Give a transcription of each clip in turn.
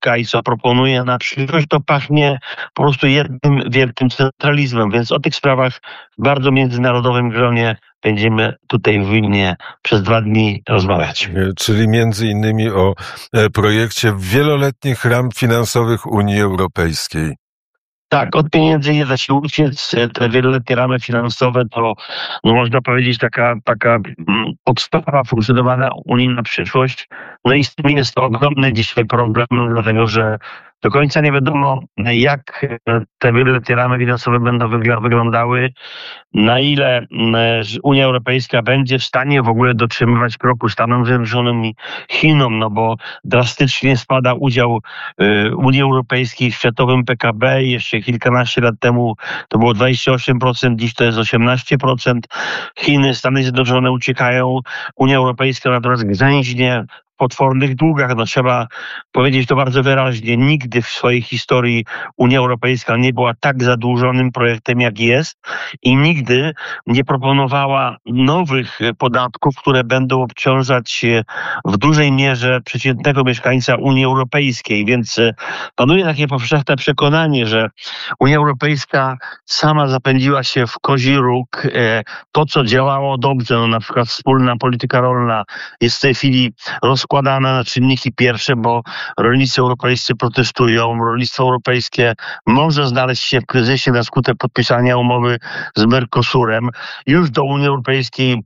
Europejska i co proponuje na przyszłość, to pachnie po prostu jednym wielkim centralizmem. Więc o tych sprawach w bardzo międzynarodowym gronie będziemy tutaj w Wilnie przez 2 dni rozmawiać. Czyli między innymi o projekcie wieloletnich ram finansowych Unii Europejskiej. Tak, od pieniędzy nie da się uciec. Te wieloletnie ramy finansowe to, no można powiedzieć, taka podstawa funkcjonowania Unii na przyszłość. No i z tym jest to ogromny dzisiaj problem, dlatego że do końca nie wiadomo, jak te wieloletnie ramy finansowe będą wyglądały, na ile Unia Europejska będzie w stanie w ogóle dotrzymywać kroku Stanom Zjednoczonym i Chinom, no bo drastycznie spada udział Unii Europejskiej w światowym PKB. Jeszcze kilkanaście lat temu to było 28%, dziś to jest 18%. Chiny, Stany Zjednoczone uciekają, Unia Europejska natomiast grzęźnie w potwornych długach. No trzeba powiedzieć to bardzo wyraźnie. Nigdy w swojej historii Unia Europejska nie była tak zadłużonym projektem, jak jest i nigdy nie proponowała nowych podatków, które będą obciążać w dużej mierze przeciętnego mieszkańca Unii Europejskiej. Więc panuje takie powszechne przekonanie, że Unia Europejska sama zapędziła się w kozi róg. To, co działało dobrze, no na przykład wspólna polityka rolna jest w tej chwili rozkładana na czynniki pierwsze, bo rolnicy europejscy protestują. Rolnictwo europejskie może znaleźć się w kryzysie na skutek podpisania umowy z Mercosurem. Już do Unii Europejskiej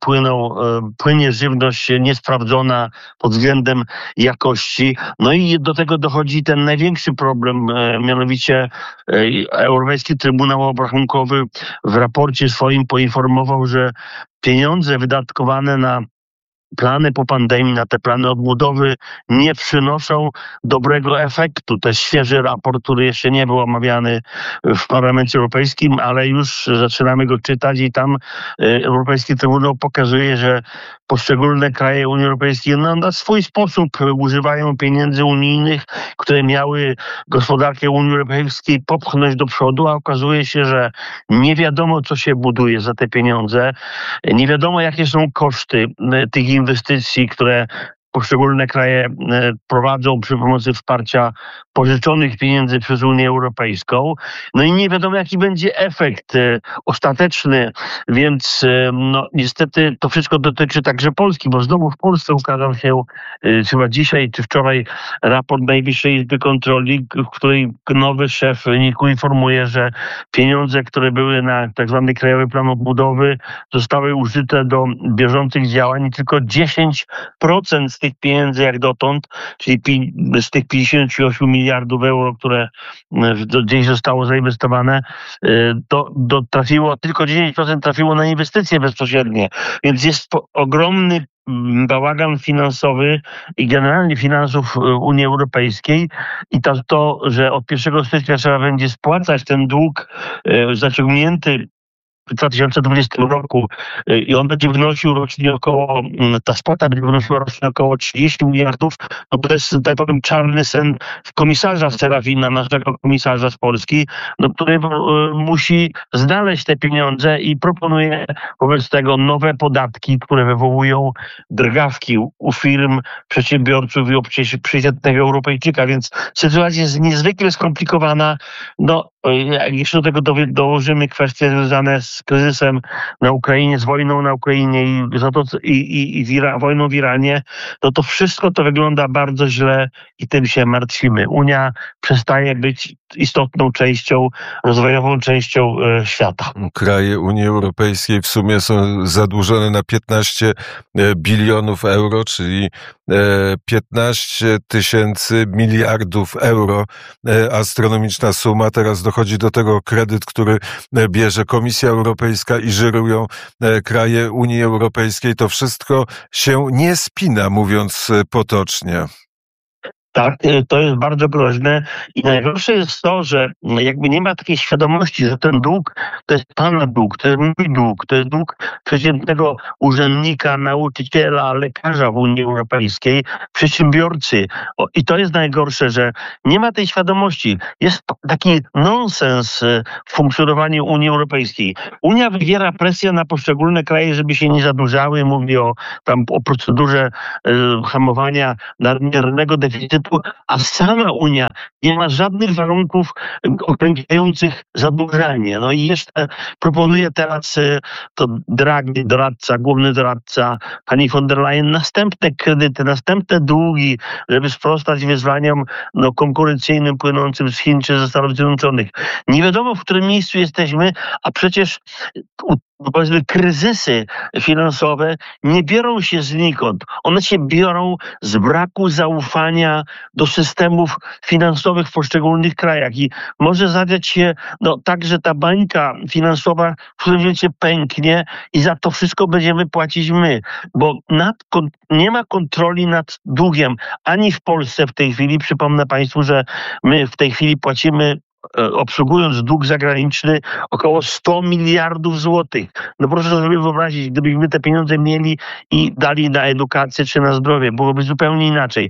płynie żywność niesprawdzona pod względem jakości. No i do tego dochodzi ten największy problem, mianowicie Europejski Trybunał Obrachunkowy w raporcie swoim poinformował, że pieniądze wydatkowane na plany po pandemii, na te plany odbudowy nie przynoszą dobrego efektu. To jest świeży raport, który jeszcze nie był omawiany w Parlamencie Europejskim, ale już zaczynamy go czytać i tam Europejski Trybunał pokazuje, że poszczególne kraje Unii Europejskiej na swój sposób używają pieniędzy unijnych, które miały gospodarkę Unii Europejskiej popchnąć do przodu, a okazuje się, że nie wiadomo, co się buduje za te pieniądze. Nie wiadomo, jakie są koszty tych inwestycji, które poszczególne kraje prowadzą przy pomocy wsparcia pożyczonych pieniędzy przez Unię Europejską. No i nie wiadomo, jaki będzie efekt ostateczny, więc no niestety to wszystko dotyczy także Polski, bo znowu w Polsce ukazał się chyba dzisiaj czy wczoraj raport Najwyższej Izby Kontroli, w której nowy szef NIK-u informuje, że pieniądze, które były na tak zwany Krajowy Plan Odbudowy, zostały użyte do bieżących działań i tylko 10% z tych pieniędzy jak dotąd, czyli z tych 58 miliardów euro, które gdzieś zostało zainwestowane, trafiło, tylko 10% trafiło na inwestycje bezpośrednie. Więc jest ogromny bałagan finansowy i generalnie finansów Unii Europejskiej i to, że od 1 stycznia trzeba będzie spłacać ten dług zaciągnięty w 2020 roku i on będzie wynosił rocznie ta spłata będzie wynosiła rocznie około 30 miliardów, no to jest, tak powiem, czarny sen komisarza Serafina, naszego komisarza z Polski, no, który musi znaleźć te pieniądze i proponuje wobec tego nowe podatki, które wywołują drgawki u firm, przedsiębiorców i u przeciętnego Europejczyka, więc sytuacja jest niezwykle skomplikowana. No, jak jeszcze do tego dołożymy kwestie związane z kryzysem na Ukrainie, z wojną na Ukrainie i wojną w Iranie, no to wszystko to wygląda bardzo źle i tym się martwimy. Unia przestaje być istotną częścią, rozwojową częścią świata. Kraje Unii Europejskiej w sumie są zadłużone na 15 bilionów euro, czyli 15 tysięcy miliardów euro. Astronomiczna suma. Teraz dochodzi do tego kredyt, który bierze Komisja Europejska i żyrują kraje Unii Europejskiej. To wszystko się nie spina, mówiąc potocznie. Tak, to jest bardzo groźne i najgorsze jest to, że jakby nie ma takiej świadomości, że ten dług to jest pana dług, to jest mój dług, to jest dług przeciętnego urzędnika, nauczyciela, lekarza w Unii Europejskiej, przedsiębiorcy. I to jest najgorsze, że nie ma tej świadomości. Jest taki nonsens w funkcjonowaniu Unii Europejskiej. Unia wywiera presję na poszczególne kraje, żeby się nie zadłużały. Mówi o procedurze hamowania nadmiernego deficytu kredytu, a sama Unia nie ma żadnych warunków ograniczających zadłużenie. No i jeszcze proponuje teraz to Draghi, główny doradca pani von der Leyen, następne kredyty, następne długi, żeby sprostać wyzwaniom konkurencyjnym płynącym z Chin czy ze Stanów Zjednoczonych. Nie wiadomo, w którym miejscu jesteśmy, a przecież powiedzmy kryzysy finansowe nie biorą się znikąd. One się biorą z braku zaufania do systemów finansowych w poszczególnych krajach i może zadziać się tak, że ta bańka finansowa w którymś momencie pęknie i za to wszystko będziemy płacić my, bo nie ma kontroli nad długiem ani w Polsce w tej chwili. Przypomnę Państwu, że my w tej chwili płacimy, obsługując dług zagraniczny, około 100 miliardów złotych. No proszę sobie wyobrazić, gdybyśmy te pieniądze mieli i dali na edukację czy na zdrowie, byłoby zupełnie inaczej.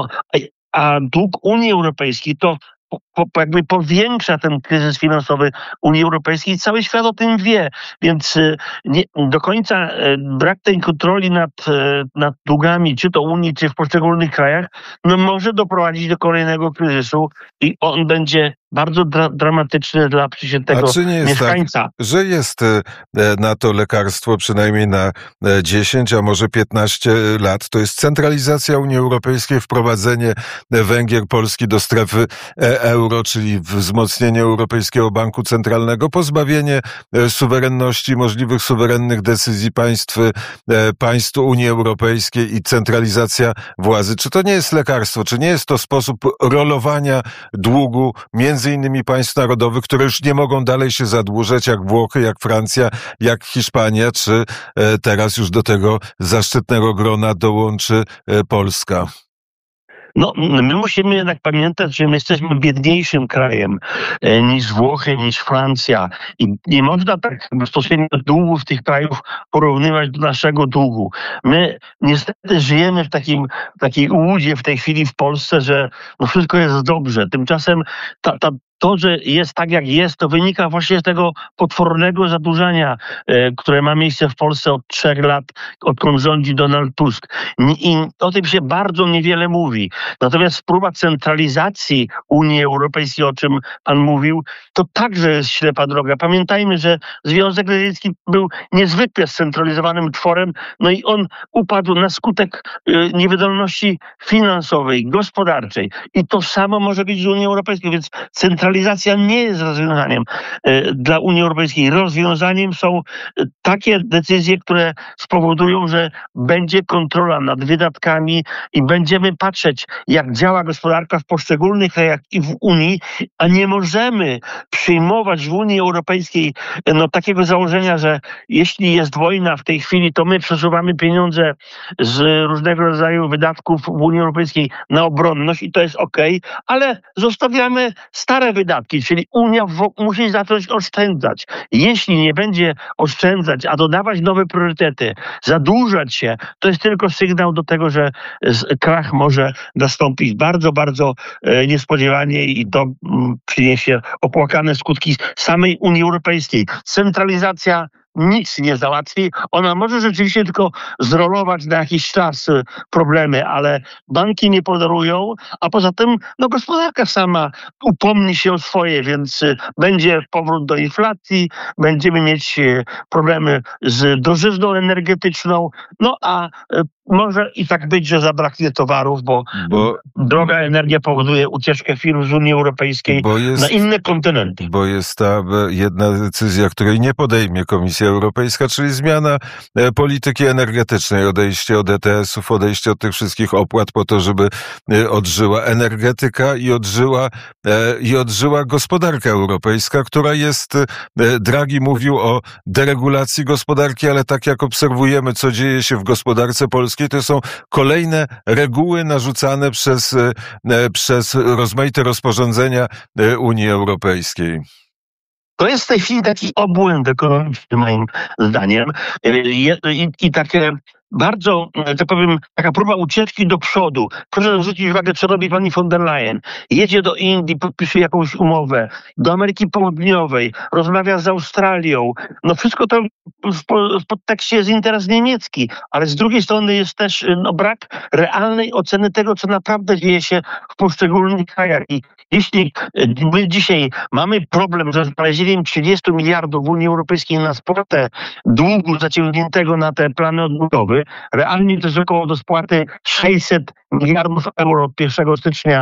A dług Unii Europejskiej to jakby powiększa ten kryzys finansowy Unii Europejskiej i cały świat o tym wie. Więc nie, do końca brak tej kontroli nad długami, czy to Unii, czy w poszczególnych krajach, może doprowadzić do kolejnego kryzysu i on będzie bardzo dramatyczny dla przeciętnego mieszkańca. Tak, że jest na to lekarstwo przynajmniej na 10, a może 15 lat. To jest centralizacja Unii Europejskiej, wprowadzenie Węgier, Polski do strefy euro, czyli wzmocnienie Europejskiego Banku Centralnego, pozbawienie suwerenności, możliwych suwerennych decyzji państw Unii Europejskiej i centralizacja władzy. Czy to nie jest lekarstwo? Czy nie jest to sposób rolowania długu między innymi państw narodowych, które już nie mogą dalej się zadłużać, jak Włochy, jak Francja, jak Hiszpania, czy teraz już do tego zaszczytnego grona dołączy Polska? My musimy jednak pamiętać, że my jesteśmy biedniejszym krajem niż Włochy, niż Francja i nie można tak bezpośrednio długów tych krajów porównywać do naszego długu. My niestety żyjemy w takiej ułudzie w tej chwili w Polsce, że wszystko jest dobrze. Tymczasem to, że jest tak, jak jest, to wynika właśnie z tego potwornego zadłużania, które ma miejsce w Polsce od 3 lat, odkąd rządzi Donald Tusk. I o tym się bardzo niewiele mówi. Natomiast próba centralizacji Unii Europejskiej, o czym pan mówił, to także jest ślepa droga. Pamiętajmy, że Związek Radziecki był niezwykle scentralizowanym tworem, i on upadł na skutek niewydolności finansowej, gospodarczej. I to samo może być z Unią Europejską, więc centralizacja nie jest rozwiązaniem dla Unii Europejskiej. Rozwiązaniem są takie decyzje, które spowodują, że będzie kontrola nad wydatkami i będziemy patrzeć, jak działa gospodarka w poszczególnych krajach i w Unii, a nie możemy przyjmować w Unii Europejskiej takiego założenia, że jeśli jest wojna w tej chwili, to my przesuwamy pieniądze z różnego rodzaju wydatków w Unii Europejskiej na obronność i to jest okej, ale zostawiamy stare wydatki, czyli Unia musi zacząć oszczędzać. Jeśli nie będzie oszczędzać, a dodawać nowe priorytety, zadłużać się, to jest tylko sygnał do tego, że krach może nastąpić bardzo, bardzo niespodziewanie i to przyniesie opłakane skutki samej Unii Europejskiej. Centralizacja nic nie załatwi. Ona może rzeczywiście tylko zrolować na jakiś czas problemy, ale banki nie podarują, a poza tym gospodarka sama upomni się o swoje, więc będzie powrót do inflacji, będziemy mieć problemy z drożyzną energetyczną, a może i tak być, że zabraknie towarów, bo droga energia powoduje ucieczkę firm z Unii Europejskiej na inne kontynenty. Bo jest ta jedna decyzja, której nie podejmie Komisja Europejska, czyli zmiana polityki energetycznej, odejście od ETS-ów, odejście od tych wszystkich opłat po to, żeby odżyła energetyka i odżyła gospodarka europejska, która jest, Draghi mówił o deregulacji gospodarki, ale tak jak obserwujemy, co dzieje się w gospodarce polskiej, to są kolejne reguły narzucane przez rozmaite rozporządzenia Unii Europejskiej. To jest w tej chwili taki obłęd ekonomiczny, moim zdaniem. I takie bardzo, tak powiem, taka próba ucieczki do przodu. Proszę zwrócić uwagę, co robi pani von der Leyen. Jedzie do Indii, podpisuje jakąś umowę, do Ameryki Południowej, rozmawia z Australią. No wszystko to w podtekście jest interes niemiecki, ale z drugiej strony jest też brak realnej oceny tego, co naprawdę dzieje się w poszczególnych krajach. I jeśli my dzisiaj mamy problem ze znalezieniem 30 miliardów w Unii Europejskiej na spłatę długu zaciągniętego na te plany odbudowy, realnie to jest około do spłaty 600 miliardów euro od 1 stycznia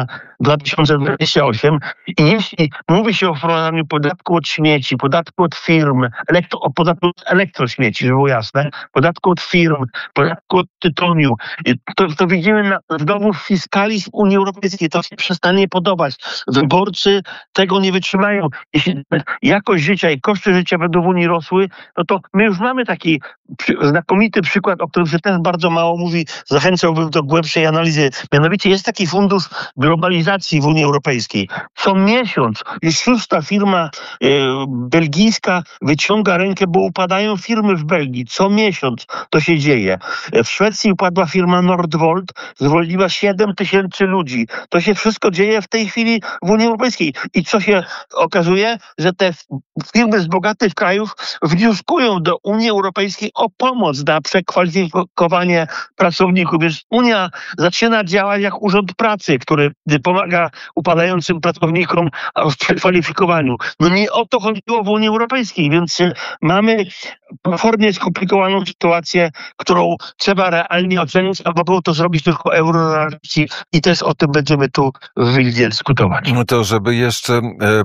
2028. I jeśli mówi się o wprowadzaniu podatku od śmieci, podatku od firm, o podatku od elektrośmieci, żeby było jasne, podatku od firm, podatku od tytoniu, to widzimy znowu fiskalizm Unii Europejskiej. To się przestanie podobać. Wyborcy tego nie wytrzymają. Jeśli jakość życia i koszty życia będą w Unii rosły, no to my już mamy taki znakomity przykład, o którym się też bardzo mało mówi. Zachęcałbym do głębszej analizy. Mianowicie jest taki fundusz globalizacji w Unii Europejskiej. Co miesiąc już 6. firma belgijska wyciąga rękę, bo upadają firmy w Belgii. Co miesiąc to się dzieje. W Szwecji upadła firma Nordvolt, zwolniła 7 tysięcy ludzi. To się wszystko dzieje w tej chwili w Unii Europejskiej. I co się okazuje, że te firmy z bogatych krajów wnioskują do Unii Europejskiej o pomoc na przekwalifikowanie pracowników. Więc Unia zaczyna działać jak urząd pracy, który pomaga upadającym pracownikom w przekwalifikowaniu. No nie o to chodziło w Unii Europejskiej, więc mamy potwornie skomplikowaną sytuację, którą trzeba realnie ocenić, albo było to zrobić tylko euroreakcji i też o tym będziemy tu w Wilnie dyskutować. To, żeby jeszcze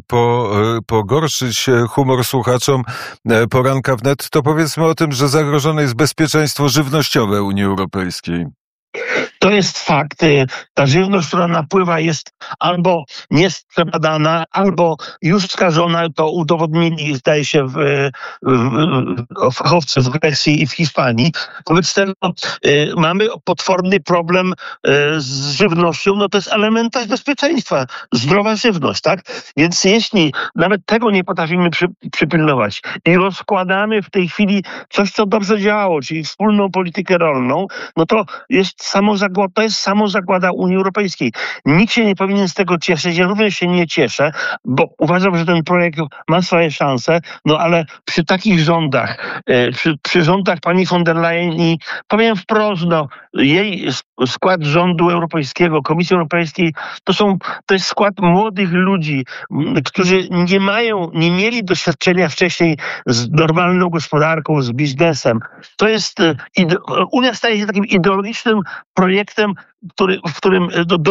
pogorszyć humor słuchaczom Poranka Wnet, to powiedzmy o tym, że zagrożone jest bezpieczeństwo żywnościowe Unii Europejskiej. To jest fakt. Ta żywność, która napływa, jest albo niesprzedana, albo już skażona. To udowodnili, zdaje się, fachowcy w Grecji i w Hiszpanii. Wobec tego mamy potworny problem z żywnością. No to jest element bezpieczeństwa. Zdrowa żywność, tak? Więc jeśli nawet tego nie potrafimy przypilnować i rozkładamy w tej chwili coś, co dobrze działało, czyli wspólną politykę rolną, no to jest samozagłada Unii Europejskiej. Nikt się nie powinien z tego cieszyć. Ja również się nie cieszę, bo uważam, że ten projekt ma swoje szanse, no ale przy takich rządach, przy rządach pani von der Leyen i powiem wprost, no, jej skład rządu europejskiego, Komisji Europejskiej, to jest skład młodych ludzi, którzy nie mieli doświadczenia wcześniej z normalną gospodarką, z biznesem. To jest, Unia staje się takim ideologicznym projektem, w którym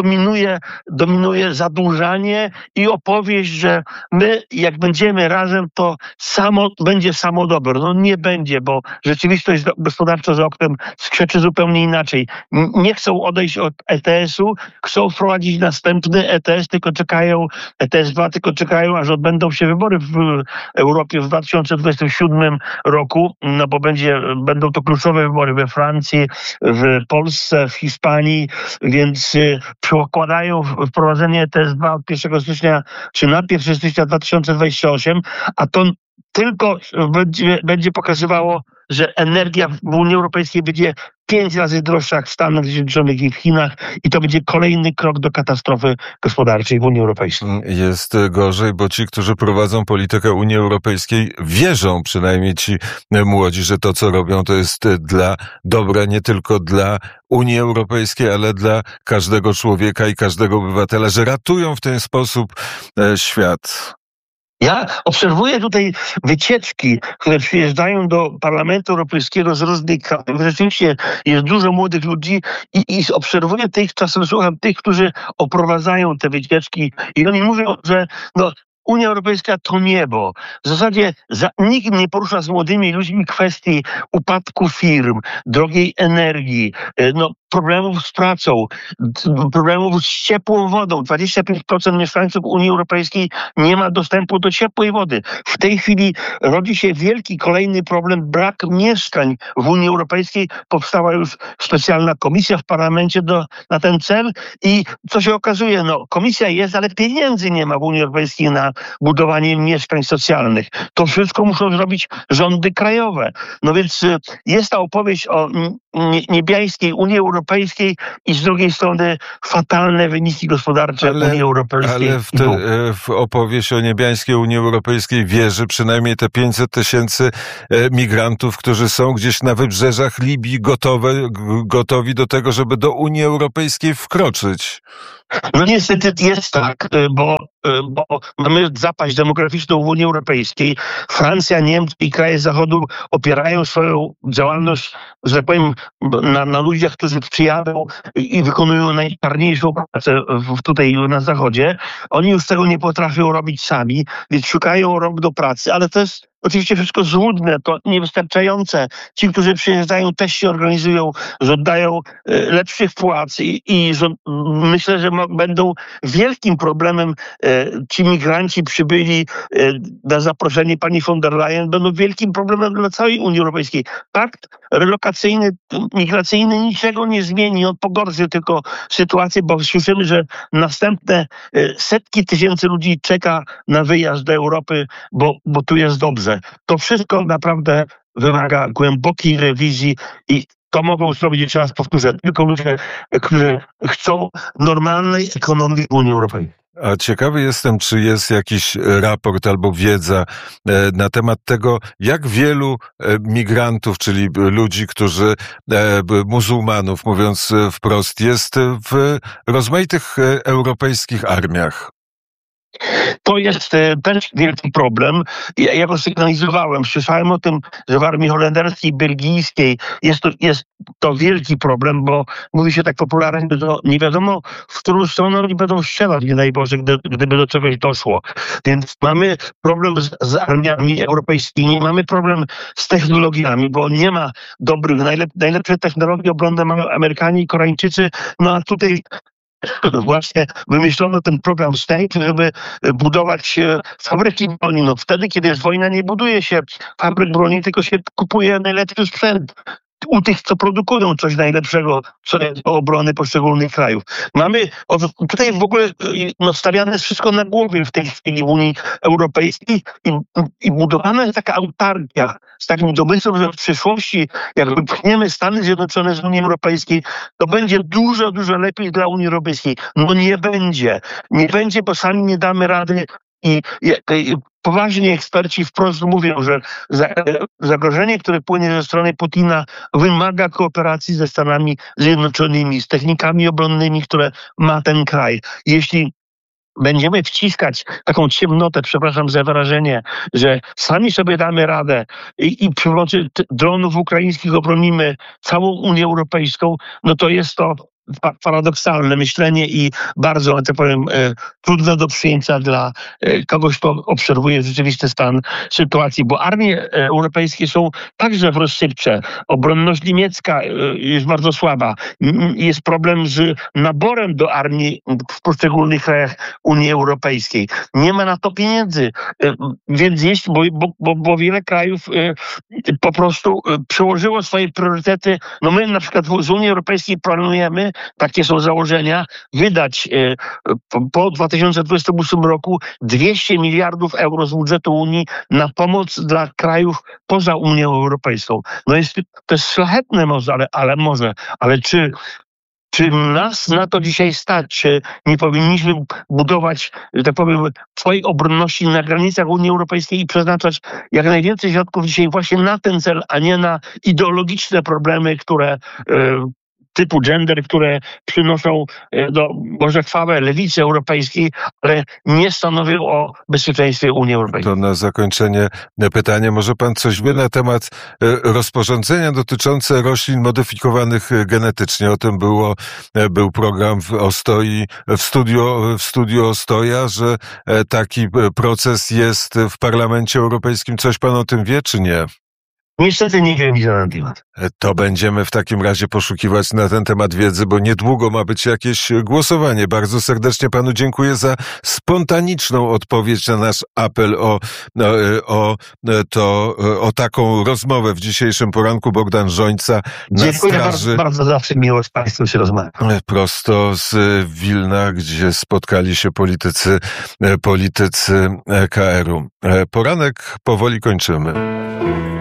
dominuje zadłużanie i opowieść, że my, jak będziemy razem, to będzie samo dobro. No nie będzie, bo rzeczywistość gospodarcza za oknem skrzeczy zupełnie inaczej. Nie chcą odejść od ETS-u, chcą wprowadzić następny ETS, ETS-2, tylko czekają, aż odbędą się wybory w Europie w 2027 roku, no bo będą to kluczowe wybory we Francji, w Polsce, w Hiszpanii, więc przekładają wprowadzenie ETS-2 od 1 stycznia, czy na 1 stycznia 2028, a to tylko będzie pokazywało, że energia w Unii Europejskiej będzie 5 razy droższa jak w Stanach Zjednoczonych i w Chinach i to będzie kolejny krok do katastrofy gospodarczej w Unii Europejskiej. Jest gorzej, bo ci, którzy prowadzą politykę Unii Europejskiej, wierzą, przynajmniej ci młodzi, że to, co robią, to jest dla dobra nie tylko dla Unii Europejskiej, ale dla każdego człowieka i każdego obywatela, że ratują w ten sposób świat. Ja obserwuję tutaj wycieczki, które przyjeżdżają do Parlamentu Europejskiego z różnych krajów. Rzeczywiście jest dużo młodych ludzi i obserwuję czasem słucham tych, którzy oprowadzają te wycieczki i oni mówią, że Unia Europejska to niebo. W zasadzie nikt nie porusza z młodymi ludźmi kwestii upadku firm, drogiej energii, problemów z pracą, problemów z ciepłą wodą. 25% mieszkańców Unii Europejskiej nie ma dostępu do ciepłej wody. W tej chwili rodzi się wielki kolejny problem, brak mieszkań w Unii Europejskiej. Powstała już specjalna komisja w parlamencie na ten cel i co się okazuje, no komisja jest, ale pieniędzy nie ma w Unii Europejskiej na budowanie mieszkań socjalnych. To wszystko muszą zrobić rządy krajowe. No więc jest ta opowieść o niebiańskiej Unii Europejskiej i z drugiej strony fatalne wyniki gospodarcze Unii Europejskiej. Ale w opowieść o niebiańskiej Unii Europejskiej wierzy przynajmniej te 500 tysięcy migrantów, którzy są gdzieś na wybrzeżach Libii gotowi do tego, żeby do Unii Europejskiej wkroczyć. No niestety jest tak, bo mamy zapaść demograficzną w Unii Europejskiej. Francja, Niemcy i kraje Zachodu opierają swoją działalność, że tak powiem, na ludziach, którzy przyjadą i wykonują najczarniejszą pracę tutaj na Zachodzie. Oni już tego nie potrafią robić sami, więc szukają rąk do pracy, ale to jest oczywiście wszystko złudne, to niewystarczające. Ci, którzy przyjeżdżają, też się organizują, żądają lepszych płac i myślę, że będą wielkim problemem ci migranci przybyli na zaproszenie pani von der Leyen, będą wielkim problemem dla całej Unii Europejskiej. Pakt relokacyjny, migracyjny niczego nie zmieni, on pogorszy tylko sytuację, bo słyszymy, że następne setki tysięcy ludzi czeka na wyjazd do Europy, bo tu jest dobrze. To wszystko naprawdę wymaga głębokiej rewizji i to mogą zrobić, jeszcze raz powtórzę, tylko ludzie, którzy chcą normalnej ekonomii w Unii Europejskiej. A ciekawy jestem, czy jest jakiś raport albo wiedza na temat tego, jak wielu migrantów, czyli ludzi, muzułmanów, mówiąc wprost, jest w rozmaitych europejskych armiach. To jest też wielki problem. Ja go sygnalizowałem. Słyszałem o tym, że w armii holenderskiej, belgijskiej jest to wielki problem, bo mówi się tak popularnie, że nie wiadomo, w którą stronę oni będą strzelać, nie daj Boże, gdyby do czegoś doszło. Więc mamy problem z armiami europejskimi, mamy problem z technologiami, bo nie ma dobrych, najlepsze technologie obronne mają Amerykanie i Koreańczycy, no a tutaj właśnie wymyślono ten program STATE, żeby budować fabryki broni. No wtedy, kiedy jest wojna, nie buduje się fabryk broni, tylko się kupuje najlepszy sprzęt u tych, co produkują coś najlepszego, co jest do obrony poszczególnych krajów. Mamy tutaj w ogóle stawiane jest wszystko na głowie w tej chwili w Unii Europejskiej i budowana jest taka autarkia z takim domysłem, że w przyszłości, jak wypchniemy Stany Zjednoczone z Unii Europejskiej, to będzie dużo, dużo lepiej dla Unii Europejskiej. No nie będzie. Nie będzie, bo sami nie damy rady i poważni eksperci wprost mówią, że zagrożenie, które płynie ze strony Putina, wymaga kooperacji ze Stanami Zjednoczonymi, z technikami obronnymi, które ma ten kraj. Jeśli będziemy wciskać taką ciemnotę, przepraszam za wyrażenie, że sami sobie damy radę i przy pomocy dronów ukraińskich obronimy całą Unię Europejską, no to jest to paradoksalne myślenie i bardzo, że tak powiem, trudne do przyjęcia dla kogoś, kto obserwuje rzeczywisty stan sytuacji, bo armie europejskie są także w rozsypce. Obronność niemiecka jest bardzo słaba. Jest problem z naborem do armii w poszczególnych krajach Unii Europejskiej. Nie ma na to pieniędzy, więc jest, bo wiele krajów po prostu przełożyło swoje priorytety. No my na przykład z Unii Europejskiej planujemy, takie są założenia, wydać po 2028 roku 200 miliardów euro z budżetu Unii na pomoc dla krajów poza Unią Europejską. No to jest szlachetne może, ale czy nas na to dzisiaj stać? Czy nie powinniśmy budować, że tak powiem, swojej obronności na granicach Unii Europejskiej i przeznaczać jak najwięcej środków dzisiaj właśnie na ten cel, a nie na ideologiczne problemy, które typu gender, które przynoszą może chwałę lewicy europejskiej, ale nie stanowią o bezpieczeństwie Unii Europejskiej. To na zakończenie pytanie. Może pan coś wie na temat rozporządzenia dotyczące roślin modyfikowanych genetycznie? O tym był program w studiu Ostoja, że taki proces jest w Parlamencie Europejskim. Coś pan o tym wie, czy nie? Niestety nie wiem nic na ten temat. To będziemy w takim razie poszukiwać na ten temat wiedzy, bo niedługo ma być jakieś głosowanie. Bardzo serdecznie panu dziękuję za spontaniczną odpowiedź na nasz apel o taką rozmowę w dzisiejszym poranku. Bogdan Rzońca na Dziękuję straży. bardzo, zawsze miło z państwem się rozmawiać. Prosto z Wilna, gdzie spotkali się politycy KR-u. Poranek powoli kończymy.